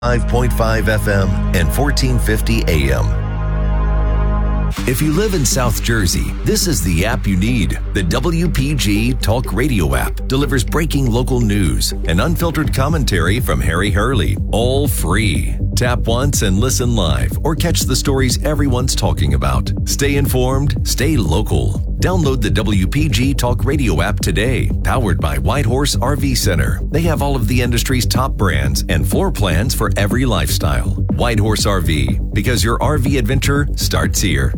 5.5 FM and 1450 AM. If you live in South Jersey, this is the app you need. The WPG Talk Radio app delivers breaking local news and unfiltered commentary from Harry Hurley, all free. Tap once and listen live or catch the stories everyone's talking about. Stay informed, stay local. Download the WPG Talk Radio app today, powered by Whitehorse RV Center. They have all of the industry's top brands and floor plans for every lifestyle. Whitehorse RV, because your RV adventure starts here.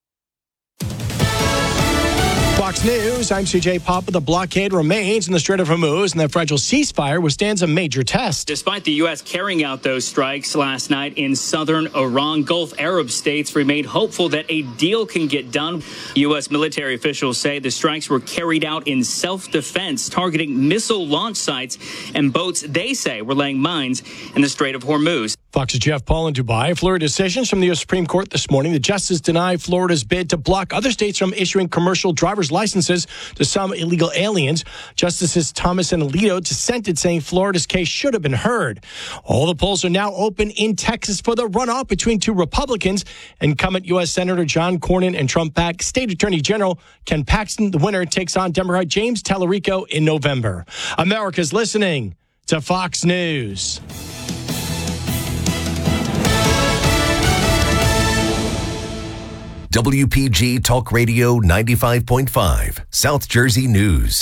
Fox News, I'm CJ Papa. The blockade remains in the Strait of Hormuz, and that fragile ceasefire withstands a major test. Despite the U.S. carrying out those strikes last night in southern Iran, Gulf Arab states remain hopeful that a deal can get done. U.S. military officials say the strikes were carried out in self-defense, targeting missile launch sites and boats they say were laying mines in the Strait of Hormuz. Fox's Jeff Paul in Dubai. Florida decisions from the U.S. Supreme Court this morning. The justice denied Florida's bid to block other states from issuing commercial driver's licenses to some illegal aliens. Justices Thomas and Alito dissented, saying Florida's case should have been heard. All the polls are now open in Texas for the runoff between two Republicans. Incumbent U.S. Senator John Cornyn and Trump-backed State Attorney General Ken Paxton. The winner takes on Democrat James Tallarico in November. America's listening to Fox News. WPG Talk Radio 95.5, South Jersey News.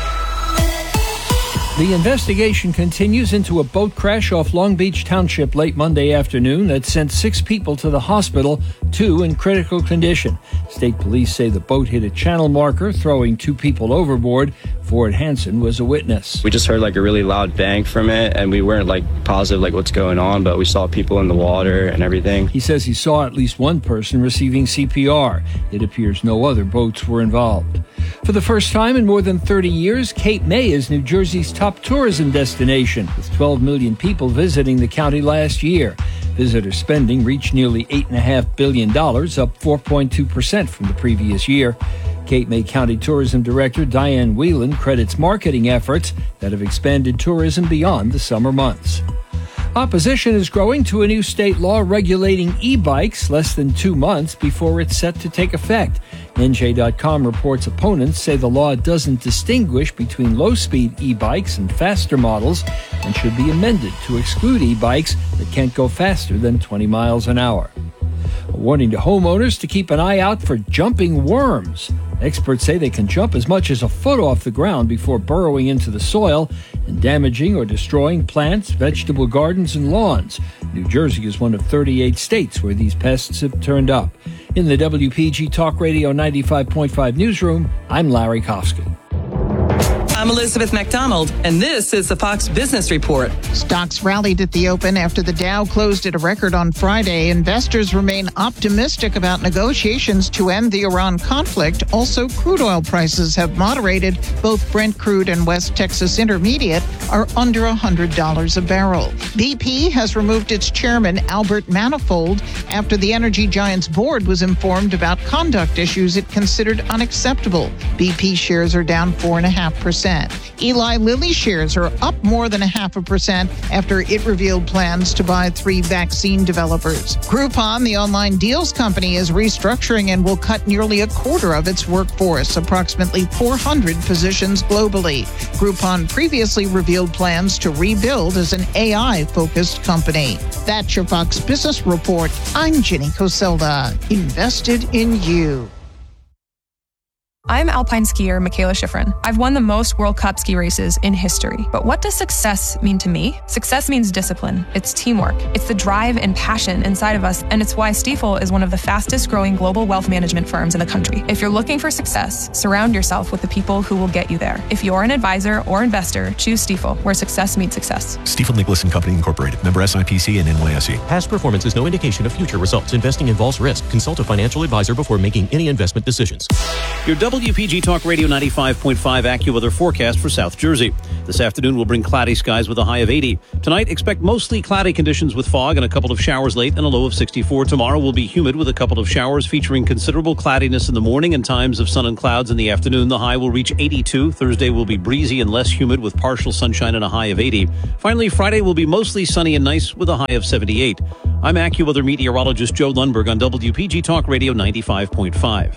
The investigation continues into a boat crash off Long Beach Township late Monday afternoon that sent 6 people to the hospital, 2 in critical condition. State police say the boat hit a channel marker, throwing 2 people overboard. Ford Hansen was a witness. We just heard a really loud bang from it, and we weren't positive what's going on, but we saw people in the water and everything. He says he saw at least one person receiving CPR. It appears no other boats were involved. For the first time in more than 30 years, Cape May is New Jersey's top tourism destination, with 12 million people visiting the county last year. Visitor spending reached nearly $8.5 billion, up 4.2% from the previous year. Cape May County Tourism Director Diane Whelan credits marketing efforts that have expanded tourism beyond the summer months. Opposition is growing to a new state law regulating e-bikes less than 2 months before it's set to take effect. NJ.com reports opponents say the law doesn't distinguish between low-speed e-bikes and faster models and should be amended to exclude e-bikes that can't go faster than 20 miles an hour. A warning to homeowners to keep an eye out for jumping worms. Experts say they can jump as much as a foot off the ground before burrowing into the soil and damaging or destroying plants, vegetable gardens, and lawns. New Jersey is one of 38 states where these pests have turned up. In the WPG Talk Radio 95.5 newsroom, I'm Larry Kofsky. I'm Elizabeth McDonald, and this is the Fox Business Report. Stocks rallied at the open after the Dow closed at a record on Friday. Investors remain optimistic about negotiations to end the Iran conflict. Also, crude oil prices have moderated. Both Brent crude and West Texas Intermediate are under $100 a barrel. BP has removed its chairman, Albert Manifold, after the energy giant's board was informed about conduct issues it considered unacceptable. BP shares are down 4.5%. Eli Lilly shares are up more than 0.5% after it revealed plans to buy 3 vaccine developers. Groupon, the online deals company, is restructuring and will cut nearly 1/4 of its workforce, approximately 400 positions globally. Groupon previously revealed plans to rebuild as an AI-focused company. That's your Fox Business Report. I'm Jenny Coselda. Invested in you. I'm alpine skier Michaela Schifrin. I've won the most World Cup ski races in history. But what does success mean to me? Success means discipline. It's teamwork. It's the drive and passion inside of us, and it's why Stifel is one of the fastest growing global wealth management firms in the country. If you're looking for success, surround yourself with the people who will get you there. If you're an advisor or investor, choose Stifel, where success meets success. Stifel Nicholas & Company Incorporated. Member SIPC and NYSE. Past performance is no indication of future results. Investing involves risk. Consult a financial advisor before making any investment decisions. Your WPG Talk Radio 95.5 AccuWeather forecast for South Jersey. This afternoon will bring cloudy skies with a high of 80. Tonight, expect mostly cloudy conditions with fog and a couple of showers late and a low of 64. Tomorrow will be humid with a couple of showers featuring considerable cloudiness in the morning and times of sun and clouds in the afternoon. The high will reach 82. Thursday will be breezy and less humid with partial sunshine and a high of 80. Finally, Friday will be mostly sunny and nice with a high of 78. I'm AccuWeather meteorologist Joe Lundberg on WPG Talk Radio 95.5.